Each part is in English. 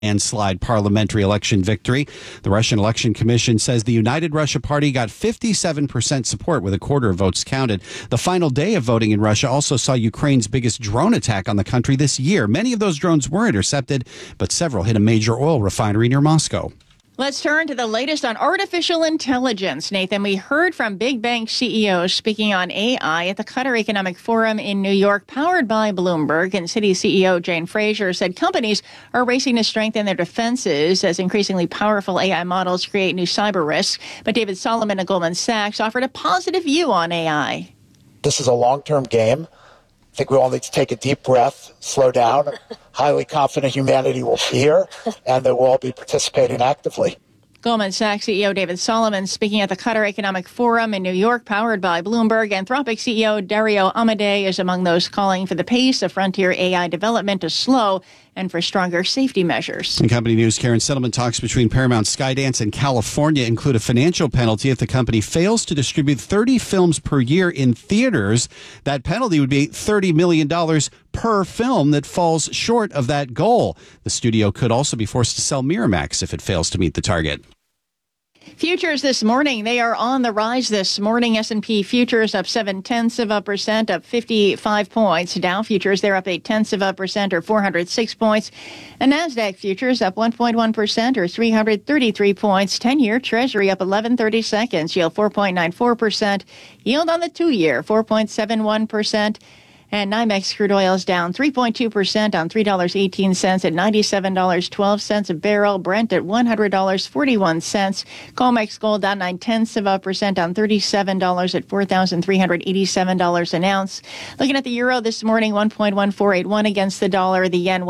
landslide parliamentary election victory. The Russian Election Commission says the United Russia Party got 57% support with a quarter of votes counted. The final day of voting in Russia also saw Ukraine's biggest drone attack on the country this year. Many of those drones were intercepted, but several hit a major oil refinery near Moscow. Let's turn to the latest on artificial intelligence. Nathan, we heard from big bank CEOs speaking on AI at the Qatar Economic Forum in New York, powered by Bloomberg. And Citi CEO Jane Fraser said companies are racing to strengthen their defenses as increasingly powerful AI models create new cyber risks. But David Solomon of Goldman Sachs offered a positive view on AI. This is a long-term game. I think we all need to take a deep breath, slow down. Highly confident humanity will be here, and that we'll all be participating actively. Goldman Sachs CEO David Solomon speaking at the Qatar Economic Forum in New York, powered by Bloomberg. Anthropic CEO Dario Amodei is among those calling for the pace of frontier AI development to slow and for stronger safety measures. In company news, Karen, settlement talks between Paramount Skydance and California include a financial penalty if the company fails to distribute 30 films per year in theaters. That penalty would be $30 million per film that falls short of that goal. The studio could also be forced to sell Miramax if it fails to meet the target. Futures this morning, they are on the rise this morning. S&P futures up 0.7%, up 55 points. Dow futures, they're up 0.8%, or 406 points. And NASDAQ futures up 1.1%, or 333 points. 10-year Treasury up 11/30 seconds, yield 4.94%. Yield on the 2-year, 4.71%. And NYMEX crude oil is down 3.2% on $3.18 at $97.12 a barrel. Brent at $100.41. COMEX gold down 0.9% on $37 at $4,387 an ounce. Looking at the euro this morning, 1.1481 against the dollar. The yen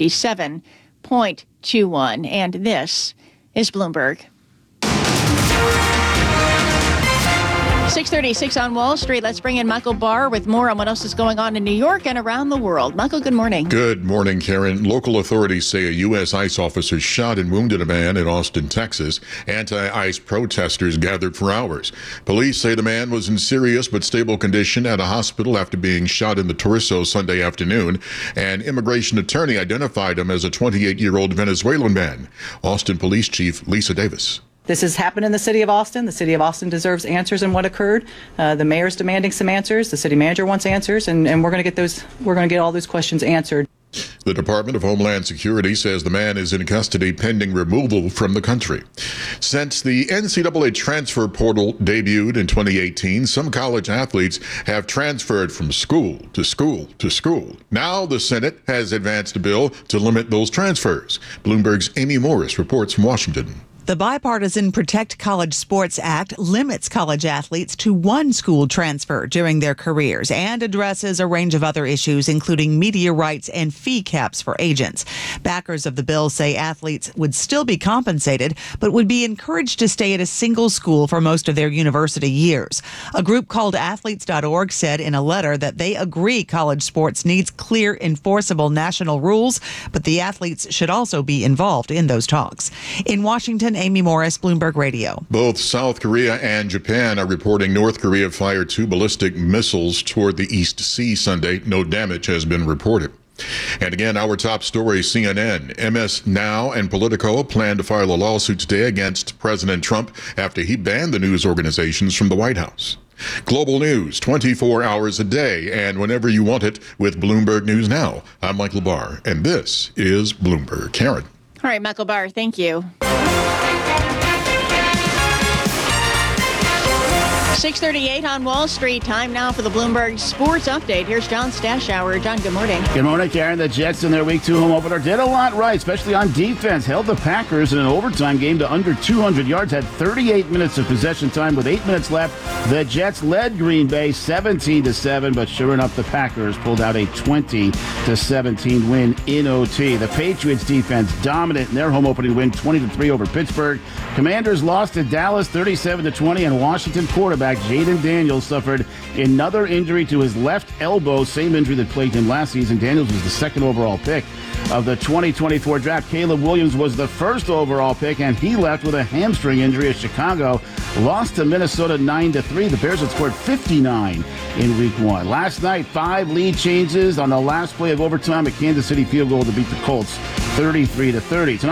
157.21. And this is Bloomberg. 6:36 on Wall Street. Let's bring in Michael Barr with more on what else is going on in New York and around the world. Michael, good morning. Good morning, Karen. Local authorities say a U.S. ICE officer shot and wounded a man in Austin, Texas. Anti-ICE protesters gathered for hours. Police say the man was in serious but stable condition at a hospital after being shot in the torso Sunday afternoon. An immigration attorney identified him as a 28-year-old Venezuelan man. Austin Police Chief Lisa Davis. This has happened in the city of Austin. The city of Austin deserves answers on what occurred. The mayor's demanding some answers. The city manager wants answers, and we're going to get those. We're going to get all those questions answered. The Department of Homeland Security says the man is in custody pending removal from the country. Since the NCAA transfer portal debuted in 2018, some college athletes have transferred from school to school to school. Now the Senate has advanced a bill to limit those transfers. Bloomberg's Amy Morris reports from Washington. The Bipartisan Protect College Sports Act limits college athletes to one school transfer during their careers and addresses a range of other issues, including media rights and fee caps for agents. Backers of the bill say athletes would still be compensated, but would be encouraged to stay at a single school for most of their university years. A group called Athletes.org said in a letter that they agree college sports needs clear, enforceable national rules, but the athletes should also be involved in those talks. In Washington, Amy Morris, Bloomberg Radio. Both South Korea and Japan are reporting North Korea fired 2 ballistic missiles toward the East Sea Sunday. No damage has been reported. And again, our top story, CNN, MS Now and Politico plan to file a lawsuit today against President Trump after he banned the news organizations from the White House. Global news, 24 hours a day and whenever you want it with Bloomberg News Now. I'm Michael Barr, and this is Bloomberg. Karen. All right, Michael Barr, thank you. 6:38 on Wall Street. Time now for the Bloomberg Sports Update. Here's John Stashower. John, good morning. Good morning, Karen. The Jets in their Week 2 home opener did a lot right, especially on defense. Held the Packers in an overtime game to under 200 yards. Had 38 minutes of possession time with 8 minutes left. The Jets led Green Bay 17-7, but sure enough, the Packers pulled out a 20-17 win in OT. The Patriots defense dominant in their home opening win, 20-3 over Pittsburgh. Commanders lost to Dallas 37-20, and Washington quarterback Jaden Daniels suffered another injury to his left elbow, same injury that plagued him last season. Daniels was the second overall pick. of the 2024 draft. Caleb Williams was the first overall pick, and he left with a hamstring injury as Chicago lost to Minnesota 9-3. The Bears had scored 59 in week 1. Last night, 5 lead changes on the last play of overtime, a Kansas City field goal to beat the Colts 33-30. Tonight,